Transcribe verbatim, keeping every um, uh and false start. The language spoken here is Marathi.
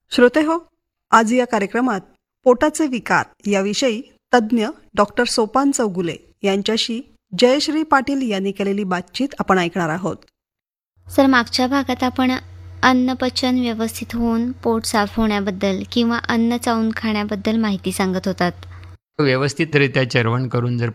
श्रोते हो, आज या कार्यक्रमात पोटाचे विकार याविषयी तज्ज्ञ डॉक्टर सोपान चौगुले यांच्याशी जयश्री पाटील यांनी केलेली बातचीत आपण ऐकणार आहोत. सर, मागच्या भागात आपण अन्नपचन व्यवस्थित होऊन पोट साफ होण्याबद्दल किंवा अन्न चावून खाण्याबद्दल माहिती सांगत होतात. व्यवस्थितरित्या चर्वण करून जर